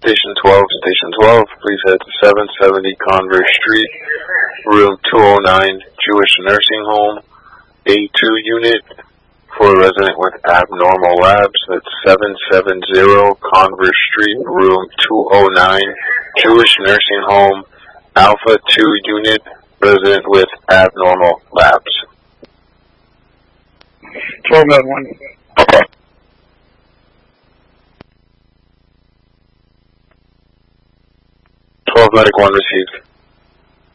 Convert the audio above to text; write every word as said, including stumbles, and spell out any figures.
Station twelve, Station twelve, please head to seven seventy Converse Street, room two oh nine, Jewish Nursing Home, A two unit, for a resident with abnormal labs. That's seven seventy Converse Street, room two oh nine, Jewish Nursing Home, Alpha two unit, resident with abnormal labs. twelve med one. twelve medic one received.